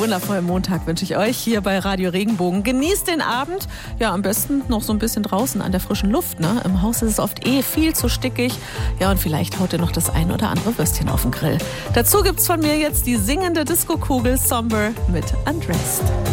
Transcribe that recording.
wundervollen Montag wünsche ich euch hier bei Radio Regenbogen. Genießt den Abend. Ja, am besten noch so ein bisschen draußen an der frischen Luft. Ne? Im Haus ist es oft viel zu stickig. Ja, und vielleicht haut ihr noch das ein oder andere Würstchen auf den Grill. Dazu gibt's von mir jetzt die singende Disco-Kugel Somber mit Undressed.